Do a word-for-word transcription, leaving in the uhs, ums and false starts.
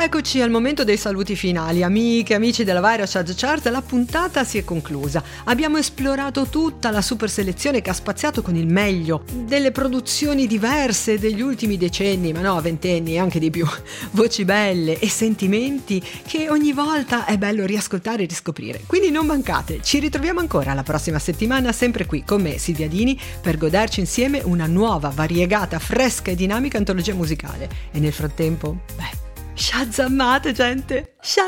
Eccoci al momento dei saluti finali. Amiche, amici della Virus Chart, la puntata si è conclusa. Abbiamo esplorato tutta la super selezione che ha spaziato con il meglio delle produzioni diverse degli ultimi decenni, ma no, ventenni e anche di più. Voci belle e sentimenti che ogni volta è bello riascoltare e riscoprire. Quindi non mancate, ci ritroviamo ancora la prossima settimana, sempre qui con me, Silvia Dini, per goderci insieme una nuova, variegata, fresca e dinamica antologia musicale. E nel frattempo, beh, shazammate gente! Shazam!